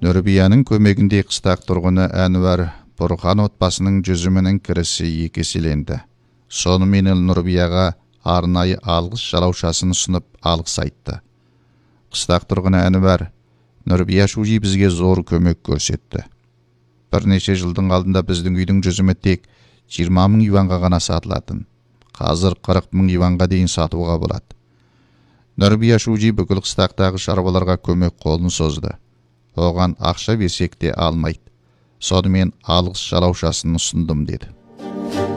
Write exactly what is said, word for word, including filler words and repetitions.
Нұрбияның көмегінде қыстақ тұрғыны Әнуар Бұрхан отбасының жүзімінің кірісі екі еселенді. Сонымен Нұрбияға арнайы алғыс жалаушасын ұсынып алғыс айтты. Қыстақ тұрғыны Әнуар, Нұрбия Шужи бізге зор көмек көрсетті. Бірнеше жылдың алдында біздің үйдің жүзімі тек жиырма мың юанға ғана сатылатын. Қазір қырық мың юанға дейін сатуға болады. Нұрбия Шужи бүкіл қыстақтағы шаруаларға көмек қолын созды. Оған ақша берсек те алмайды. Сонымен алғыс жалаушасын ұсындым деді.